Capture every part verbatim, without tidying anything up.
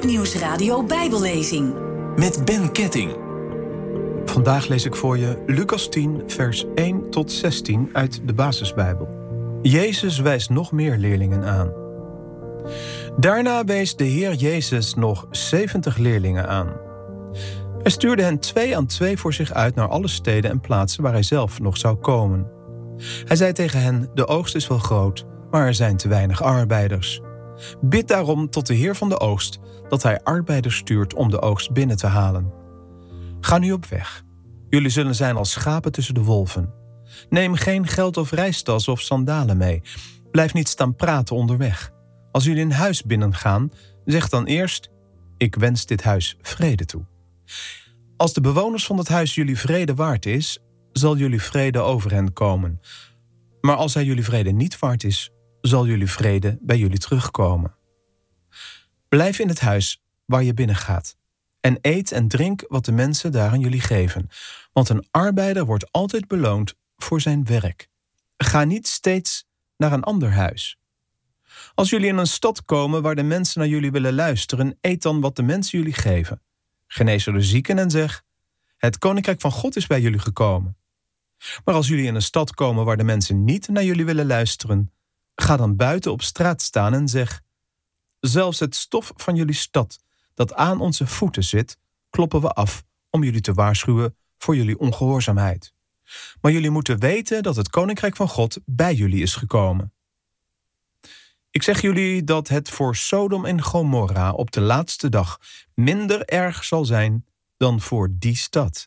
Grootnieuws Radio Bijbellezing met Ben Ketting. Vandaag lees ik voor je Lucas tien, vers één tot zestien uit de Basisbijbel. Jezus wijst nog meer leerlingen aan. Daarna wees de Heer Jezus nog zeventig leerlingen aan. Hij stuurde hen twee aan twee voor zich uit naar alle steden en plaatsen waar hij zelf nog zou komen. Hij zei tegen hen: de oogst is wel groot, maar er zijn te weinig arbeiders. Bid daarom tot de Heer van de oogst dat hij arbeiders stuurt om de oogst binnen te halen. Ga nu op weg. Jullie zullen zijn als schapen tussen de wolven. Neem geen geld of reistas of sandalen mee. Blijf niet staan praten onderweg. Als jullie een huis binnengaan, zeg dan eerst: ik wens dit huis vrede toe. Als de bewoners van het huis jullie vrede waard is, zal jullie vrede over hen komen. Maar als hij jullie vrede niet waard is, zal jullie vrede bij jullie terugkomen. Blijf in het huis waar je binnengaat en eet en drink wat de mensen daar aan jullie geven. Want een arbeider wordt altijd beloond voor zijn werk. Ga niet steeds naar een ander huis. Als jullie in een stad komen waar de mensen naar jullie willen luisteren, eet dan wat de mensen jullie geven. Genees er de zieken en zeg: het koninkrijk van God is bij jullie gekomen. Maar als jullie in een stad komen waar de mensen niet naar jullie willen luisteren, ga dan buiten op straat staan en zeg: zelfs het stof van jullie stad dat aan onze voeten zit, kloppen we af om jullie te waarschuwen voor jullie ongehoorzaamheid. Maar jullie moeten weten dat het koninkrijk van God bij jullie is gekomen. Ik zeg jullie dat het voor Sodom en Gomorra op de laatste dag minder erg zal zijn dan voor die stad.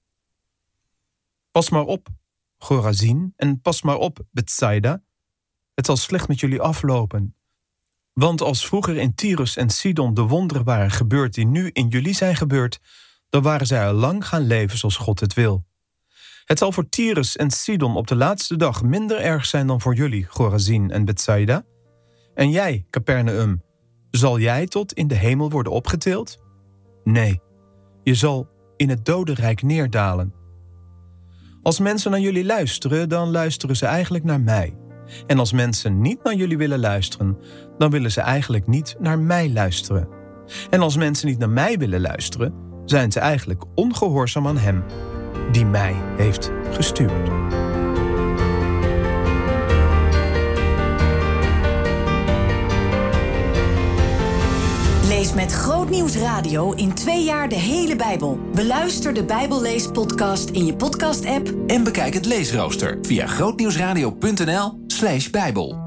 Pas maar op, Chorazin, en pas maar op, Bethsaida. Het zal slecht met jullie aflopen. Want als vroeger in Tyrus en Sidon de wonderen waren gebeurd die nu in jullie zijn gebeurd, dan waren zij al lang gaan leven zoals God het wil. Het zal voor Tyrus en Sidon op de laatste dag minder erg zijn dan voor jullie, Chorazin en Bethsaida. En jij, Capernaum, zal jij tot in de hemel worden opgetild? Nee, je zal in het dodenrijk neerdalen. Als mensen naar jullie luisteren, dan luisteren ze eigenlijk naar mij. En als mensen niet naar jullie willen luisteren, dan willen ze eigenlijk niet naar mij luisteren. En als mensen niet naar mij willen luisteren, zijn ze eigenlijk ongehoorzaam aan hem die mij heeft gestuurd. Lees met Grootnieuws Radio in twee jaar de hele Bijbel. Beluister de Bijbelleespodcast in je podcast-app En bekijk het leesrooster via grootnieuwsradio punt n l slash bijbel.